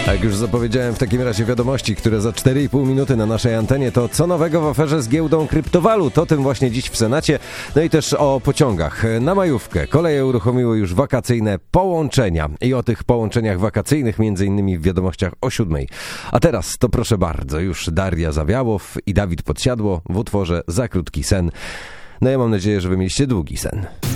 Jak już zapowiedziałem w takim razie wiadomości, które za 4,5 minuty na naszej antenie, to co nowego w aferze z giełdą kryptowalut, o tym właśnie dziś w Senacie, no i też o pociągach. Na majówkę koleje uruchomiły już wakacyjne połączenia i o tych połączeniach wakacyjnych między innymi w wiadomościach o 7:00. A teraz to proszę bardzo, już Daria Zawiałow i Dawid Podsiadło w utworze Za krótki sen. No ja mam nadzieję, że wy mieliście długi sen.